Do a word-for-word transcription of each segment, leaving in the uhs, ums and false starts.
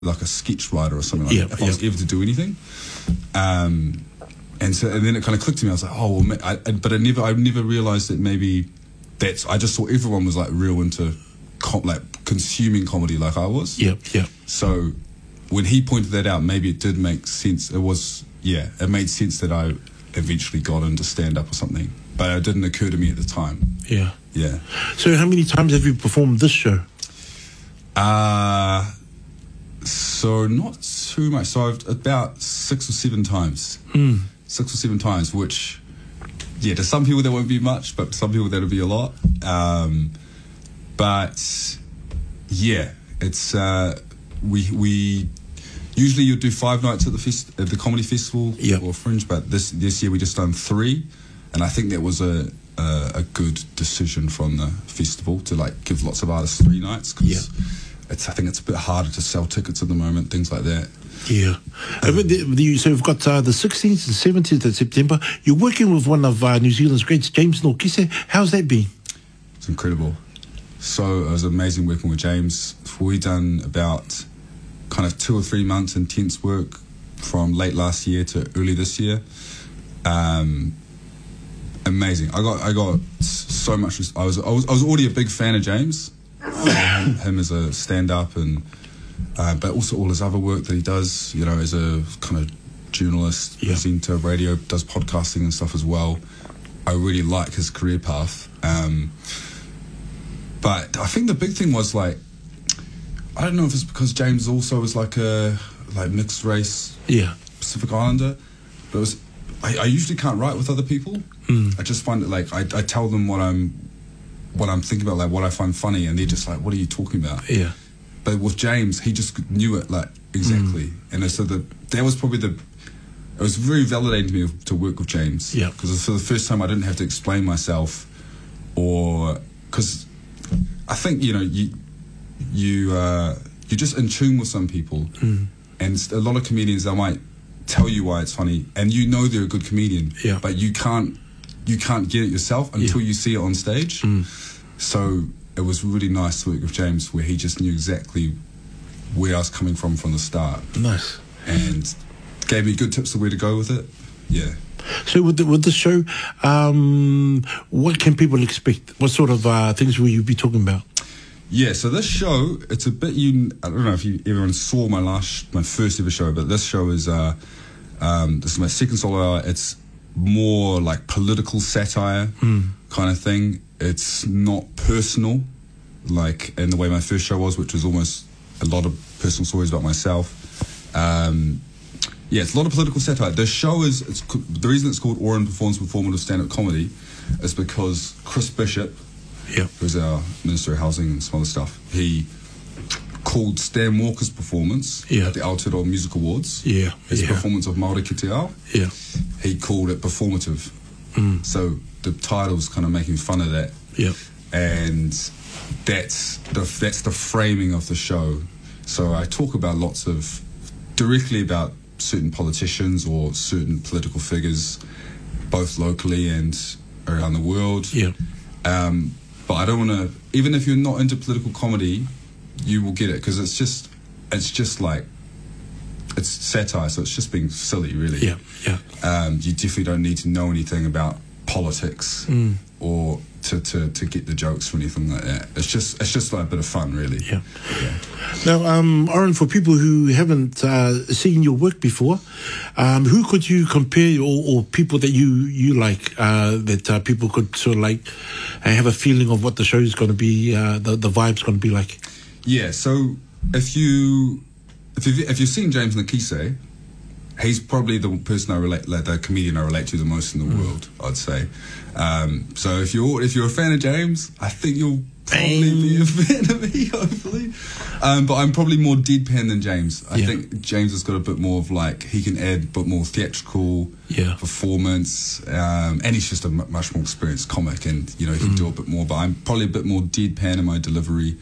like a sketch writer or something like Yeah, that, if yeah. I was ever to do anything. Um, and so, and then it kind of clicked to me. I was like, oh, well, I, I, but I never, I never realized that maybe that's. I just thought everyone was like real into, com- like consuming comedy, like I was. Yeah, yeah. So when he pointed that out, maybe it did make sense. It was, yeah, it made sense that I eventually got into stand up or something, but it didn't occur to me at the time. Yeah. Yeah. So how many times have you performed this show? Uh so not too much. So I've about six or seven times. Mm. Six or seven times, which, yeah, to some people that won't be much, but to some people that'll be a lot. Um, but yeah, it's uh, we we usually you do five nights at the fest- at the comedy festival Yep. or Fringe, but this this year we just done three, and I think that was a a, a good decision from the festival to like give lots of artists three nights, because Yep. it's I think it's a bit harder to sell tickets at the moment, things like that. Yeah. Uh, but the, the, so we've got uh, the sixteenth and seventeenth of September. You're working with one of uh, New Zealand's greats, James Norkise. How's that been? It's incredible. So it was amazing working with James. We done about kind of two or three months intense work from late last year to early this year. Um, amazing. I got I got so much. I was I was I was already a big fan of James, him, him as a stand-up, and uh, but also all his other work that he does. You know, as a kind of journalist, Yeah. presenter, radio, does podcasting and stuff as well. I really like his career path. Um, but I think the big thing was like, I don't know if it's because James also was like a like mixed race Yeah. Pacific Islander, but it was I, I usually can't write with other people. Mm. I just find it like I, I tell them what I'm what I'm thinking about, like what I find funny, and they're just like, "What are you talking about?" Yeah. But with James, he just knew it like exactly, Mm. and so the that was probably the it was very validating to me to work with James. Yeah. Because for the first time I didn't have to explain myself, or because I think you know you you uh, you're just in tune with some people, Mm. and a lot of comedians, they might tell you why it's funny, and you know they're a good comedian, Yeah. but you can't you can't get it yourself until Yeah. you see it on stage. Mm. So it was really nice to work with James, where he just knew exactly where I was coming from from the start, Nice. and gave me good tips of where to go with it. Yeah. So with the, with the show, um, what can people expect? What sort of uh, things will you be talking about? Yeah, so this show, it's a bit, you, I don't know if you, everyone saw my last, my first ever show, but this show is, uh, um, this is my second solo hour. It's more like political satire Mm. kind of thing. It's not personal, like in the way my first show was, which was almost a lot of personal stories about myself. Um, yeah, it's a lot of political satire. The show is, it's, co- the reason it's called Oran Performs Performative Stand-Up Comedy is because Chris Bishop, Yeah. who's our Minister of Housing and some other stuff, he called Stan Walker's performance Yeah. at the Aotearoa Music Awards, Yeah. his Yeah. performance of Māori Ki Te Ao, Yeah. he called it performative. Mm. So the title's kind of making fun of that, Yeah. and that's the that's the framing of the show. So I talk about lots of directly about certain politicians or certain political figures, both locally and around the world. Yeah. Um, but I don't want to. Even if you're not into political comedy, you will get it, because it's just it's just like it's satire, so it's just being silly, really. Yeah. Yeah. Um, you definitely don't need to know anything about politics Mm. or to, to, to get the jokes or anything like that. It's just it's just like a bit of fun, really. Yeah. Yeah. Now, um, Oran, for people who haven't uh, seen your work before, um, who could you compare, or, or people that you you like, uh, that uh, people could sort of like uh, have a feeling of what the show is going to be, uh, the the vibe's going to be like? Yeah. So if you if you've, if you've seen James Norkise, he's probably the person I relate, like the comedian I relate to the most in the Mm. world, I'd say. Um, so if you're if you're a fan of James, I think you'll probably be a fan of me, hopefully. Um, but I'm probably more deadpan than James. I Yeah. think James has got a bit more of like, he can add a bit more theatrical Yeah. performance, um, and he's just a m- much more experienced comic, and you know he can Mm. do a bit more. But I'm probably a bit more deadpan in my delivery.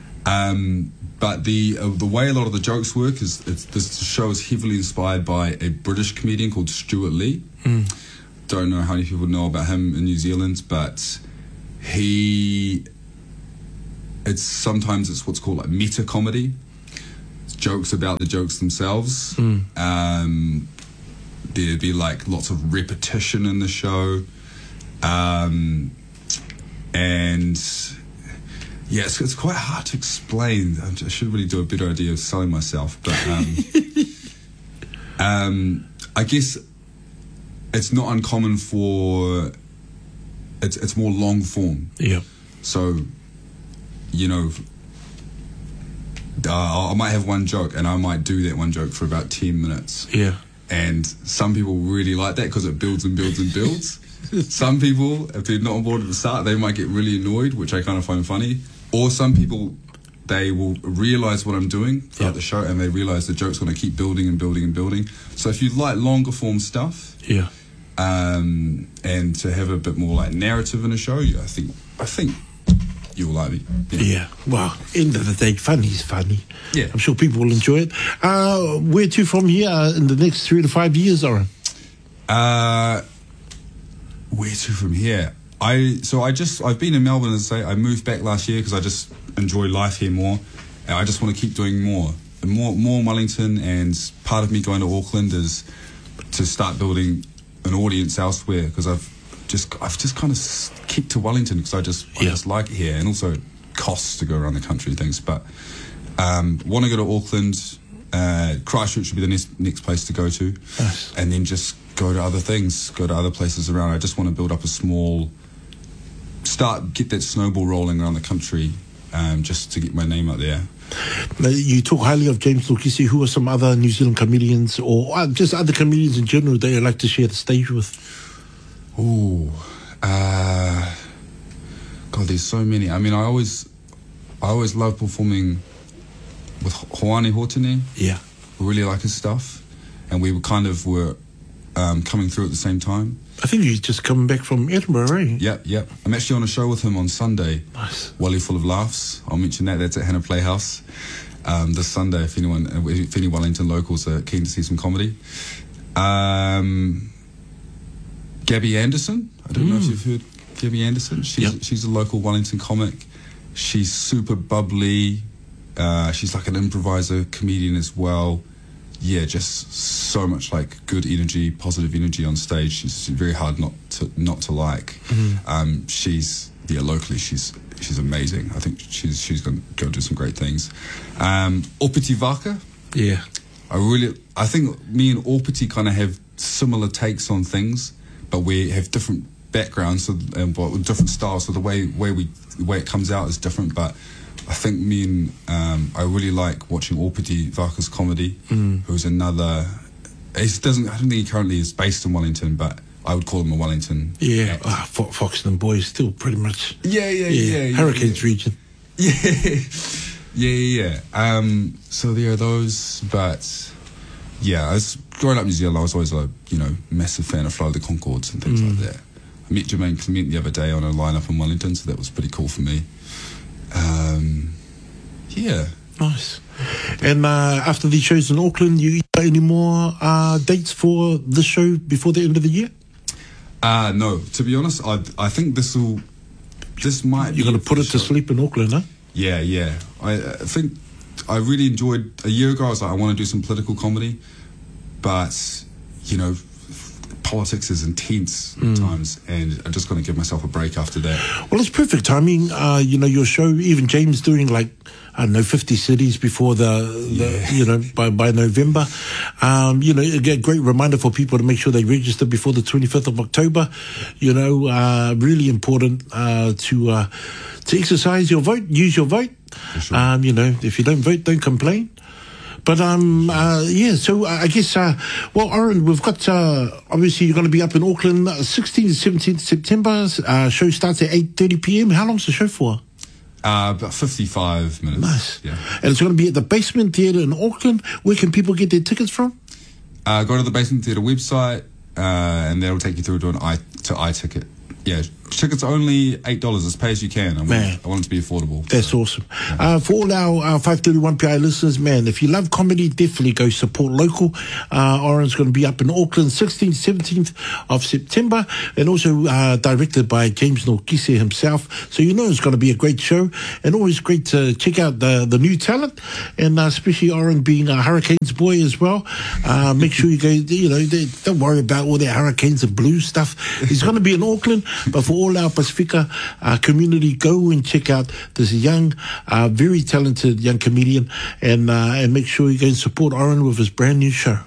Um, but the uh, the way a lot of the jokes work is it's, this show is heavily inspired by a British comedian called Stuart Lee. Mm. Don't know how many people know about him in New Zealand, but he it's sometimes it's what's called like meta comedy. jokes about the jokes themselves. Mm. Um, there'd be like lots of repetition in the show. Um, and yeah, it's, it's quite hard to explain. I should really do a better idea of selling myself, but um, um, I guess it's not uncommon for it's it's more long form. Yeah. So, you know, uh, I might have one joke, and I might do that one joke for about ten minutes. Yeah. And some people really like that because it builds and builds and builds. Some people, if they're not on board at the start, they might get really annoyed, which I kind of find funny. Or some people, they will realise what I'm doing throughout Yep. the show, and they realise the joke's going to keep building and building and building. So if you like longer form stuff, Yeah. um, and to have a bit more like narrative in a show, yeah, I think I think you'll like me. Yeah. Yeah. Well, end of the day, funny's funny. Yeah. I'm sure people will enjoy it. Uh, where to from here uh, in the next three to five years, Aaron? Uh, where to from here? I so I just I've been in Melbourne, as I say. I moved back last year because I just enjoy life here more, and I just want to keep doing more, and more, more Wellington. And part of me going to Auckland is to start building an audience elsewhere, because I've just I've just kind of kept to Wellington because I just I Yeah. just like it here, and also it costs to go around the country and things. But um, want to go to Auckland. Uh, Christchurch would be the next next place to go to, Nice. and then just go to other things, go to other places around. I just want to build up a small, start get that snowball rolling around the country, um, just to get my name out there. Now, you talk highly of James Lukisi. Who are some other New Zealand comedians, or uh, just other comedians in general, that you like to share the stage with? Ooh, uh, God, there's so many. I mean, I always, I always love performing with Hoani Hotene. Yeah. I really like his stuff, and we were kind of were um, coming through at the same time. I think he's just coming back from Edinburgh, eh? Yep, yep. I'm actually on a show with him on Sunday. Nice. Wally Full of Laughs. I'll mention that. That's at Hannah Playhouse um, this Sunday. If anyone, if any Wellington locals are keen to see some comedy. Um, Gabby Anderson. I don't mm. know if you've heard Gabby Anderson. She's Yep. she's a local Wellington comic. She's super bubbly. Uh, she's like an improviser comedian as well. Yeah, just so much like good energy, positive energy on stage. She's very hard not to not to like. Mm-hmm. Um, she's yeah, locally she's she's amazing. I think she's she's going to go do some great things. Um, Opiti Vaka. Yeah. I really I think me and Opiti kind of have similar takes on things, but we have different backgrounds so, and different styles. So the way way we the way it comes out is different, but. I think me and um, I really like watching Opiti Vaka's comedy, mm. who's another. He doesn't. I don't think he currently is based in Wellington, but I would call him a Wellington. Yeah, act. ah, Fo- Foxton Boys still pretty much. Yeah, yeah, yeah. yeah Hurricanes yeah. region. Yeah, yeah, yeah. yeah. Um, so there are those, but yeah, I was growing up in New Zealand. I was always a you know massive fan of Flight of the Conchords and things Mm. like that. I met Jermaine Clement the other day on a lineup in Wellington, so that was pretty cool for me. Um, yeah. Nice. And uh, after these shows in Auckland, you got any more uh, dates for this show before the end of the year? Uh, no, to be honest, I I think this will, this might You're be going to put it to show. sleep in Auckland, huh? Yeah, yeah. I, I think I really enjoyed, a year ago I was like, I want to do some political comedy, but, you know, politics is intense at Mm. times, and I'm just going to give myself a break after that. Well, it's perfect timing. Uh, you know, your show, even James doing like, I don't know, fifty cities before the, the Yeah. you know, by, by November. Um, you know, a great reminder for people to make sure they register before the twenty-fifth of October. You know, uh, really important uh, to uh, to exercise your vote, use your vote. For sure. Um, you know, if you don't vote, don't complain. But um, uh, yeah, so I guess, uh, well, Aaron, we've got, uh, obviously you're going to be up in Auckland, sixteenth to seventeenth September. Uh, show starts at eight thirty p.m. How long's the show for? Uh, about fifty-five minutes. Nice. Yeah. And it's going to be at the Basement Theatre in Auckland. Where can people get their tickets from? Uh, go to the Basement Theatre website, uh, and that'll take you through to an i to iTicket. Yeah, Tickets are only eight dollars. It's pay as you can. I want, Man. I want it to be affordable. That's so. awesome. Uh, for all our, our five thirty-one P I listeners, man, if you love comedy, definitely go support local. Uh, Oran's going to be up in Auckland, sixteenth, seventeenth of September, and also uh, directed by James Nokise himself. So you know it's going to be a great show, and always great to check out the, the new talent, and uh, especially Oran being a Hurricanes boy as well. Uh, make sure you go, you know, they, don't worry about all that Hurricanes and Blues stuff. He's going to be in Auckland, but for all our Pacifica uh, community, go and check out this young, uh, very talented young comedian, and uh, and make sure you go and support Oran with his brand new show.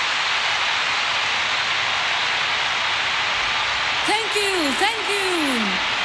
Thank you, thank you.